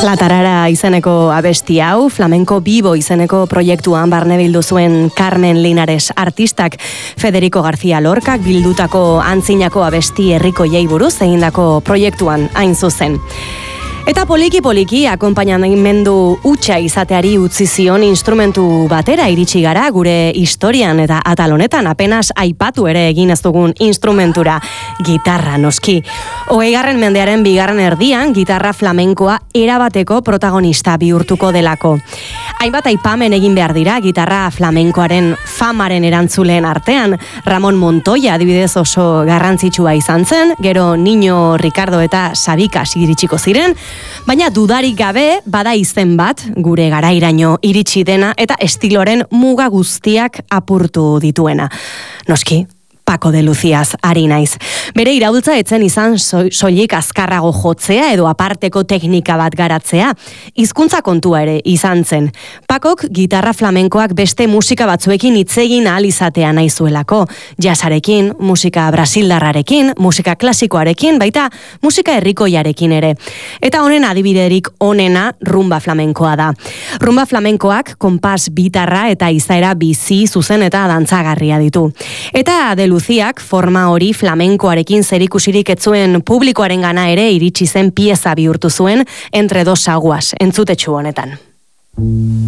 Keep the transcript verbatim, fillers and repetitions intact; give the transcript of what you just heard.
La Tarara izeneko abesti hau, Flamenco Vivo izeneko proiektuan barne bildu zuen Carmen Linares artistak, Federico García Lorcak bildutako antzinako abesti herrikoiei buruz egindako proiektuan hain zuzen. Eta poliki-poliki akonpainamendu hutsa izateari utzi zion instrumentu batera iritsi gara gure historian eta atal honetan apenas aipatu ere egin ez dugun instrumentura, gitarra noski. Hogeigarren mendearen bigarren erdian, gitarra flamenkoa erabateko protagonista bihurtuko delako. Hainbat aipamen egin behar dira gitarra flamenkoaren famaren erantzuleen artean, Ramon Montoya adibidez oso garrantzitsua izan zen, gero Niño Ricardo eta Sabikas iritsiko ziren, baina dudarik gabe bada izen bat gure garairaino iritsi dena eta estiloren muga guztiak apurtu dituena. Noski, Paco de Lucíaz ari naiz. Bere iraultza etzen izan soilik azkarrago jotzea edo aparteko teknika bat garatzea, hizkuntza kontua ere izan zen. Pacok gitarra flamenkoak beste musika batzuekin hitz egin ahal izatea nahi zuelako, jazzarekin, musika brasildarrarekin, musika klasikoarekin, baita musika herrikoiarekin ere. Eta honen adibiderik onena rumba flamenkoa da. Rumba flamenkoak konpas bitarra eta izaera bizi zuzen eta dantzagarria ditu. Eta de Luziak forma hori flamenkoarekin zerikusirik etzuen publikoaren gana ere iritsi zen pieza bihurtu zuen Entre dos aguas entzutetsu honetan.